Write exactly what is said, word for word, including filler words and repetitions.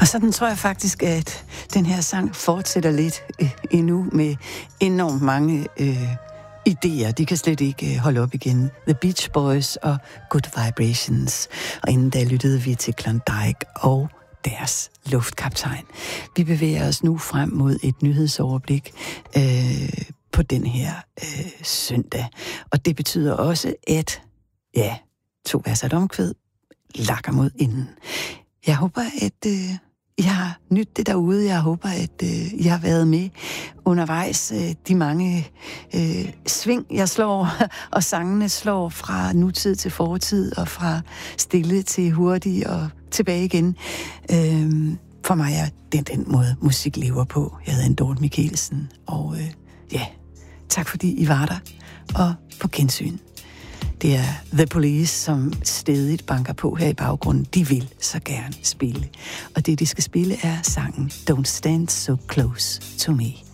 Og sådan tror jeg faktisk, at den her sang fortsætter lidt øh, endnu med enormt mange øh, idéer. De kan slet ikke øh, holde op igen. The Beach Boys og Good Vibrations. Og inden da lyttede vi til Klondike og deres luftkaptajn. Vi bevæger os nu frem mod et nyhedsoverblik øh, på den her øh, søndag. Og det betyder også, at ja, to vers af et omkvæd lakker mod inden. Jeg håber, at øh, I har nydt det derude. Jeg håber, at øh, I har været med undervejs. Øh, de mange øh, sving, jeg slår, og sangene slår fra nutid til fortid, og fra stille til hurtig og tilbage igen. Øh, for mig er det den måde, musik lever på. Jeg hedder Dorte Michelsen, og øh, ja, tak fordi I var der, og på gensyn. Det er The Police, som stedigt banker på her i baggrunden. De vil så gerne spille. Og det, de skal spille, er sangen Don't Stand So Close To Me.